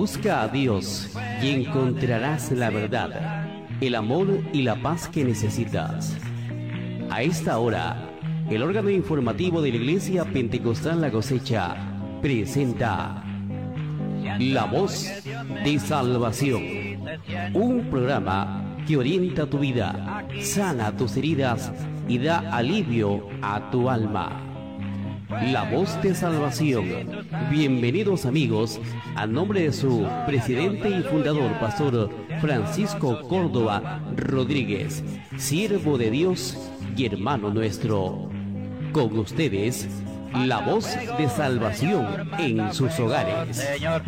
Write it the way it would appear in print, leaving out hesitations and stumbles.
Busca a Dios y encontrarás la verdad, el amor y la paz que necesitas. A esta hora, el órgano informativo de la Iglesia Pentecostal La Cosecha presenta La Voz de Salvación, un programa que orienta tu vida, sana tus heridas y da alivio a tu alma. La Voz de Salvación. Bienvenidos amigos, a nombre de su presidente y fundador, Pastor Francisco Córdoba Rodríguez, siervo de Dios y hermano nuestro. Con ustedes, La Voz de Salvación en sus hogares.